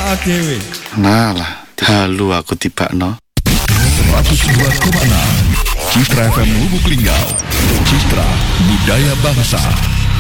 awak dhewe. Nah lah, halu aku tibakno. 102,6 Citra FM Lubuk Linggau. Citra Budaya Bangsa.